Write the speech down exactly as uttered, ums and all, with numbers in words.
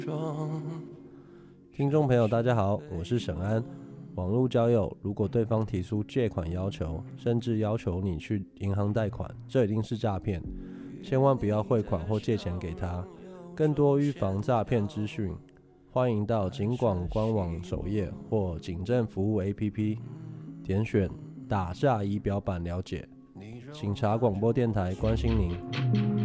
听众朋友大家好，我是沈安。网络交友，如果对方提出借款要求，甚至要求你去银行贷款，这一定是诈骗，千万不要汇款或借钱给他。更多预防诈骗资讯，欢迎到警广官网首页或警政服务 A P P 点选打诈仪表板了解。警察广播电台关心您。